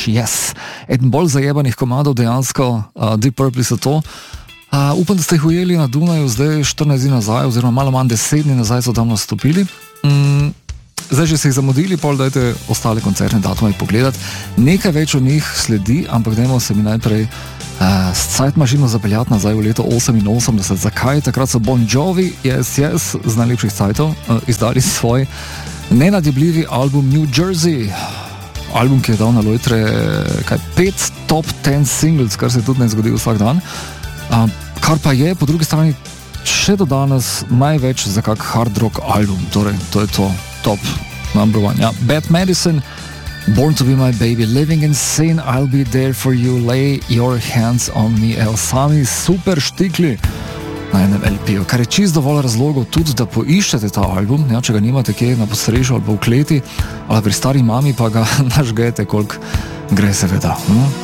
Crash, yes. Eden bolj zajebanih komadov dejansko, Deep Purple so to. Upam, da ste jih ujeli na Dunaju zdaj 14 dni nazaj, oziroma malo manj 10 dni nazaj so tam nastopili. Zdaj, že se jih zamudili, pol dajte ostale koncertne datume pogledati. Nekaj več od njih sledi, ampak dajmo se mi najprej s Zeitmaschino zapeljati nazaj v leto 88. Zakaj? Takrat so Bon Jovi, yes, z najlepših Zeitov, izdali svoj nenadjebljivi album New Jersey. Album, ki je dal na lojtre 5 top 10 singles, kar se tudi ne zgodi vsak dan. Kar pa je, po drugi strani, še do danes največ za kak hard rock album. Torej, to je to. Top number one. Ja. Bad Medicine, Born to be my baby, Living in Sin, I'll be there for you, Lay your hands on me. Sami super štikli na enem LP-ju, kar je čist dovolj razlogov tudi, da poiščete ta album, ja, če ga nimate kje na postrežju ali v kleti, ali pri stari mami, pa ga nažgete, koliko gre seveda.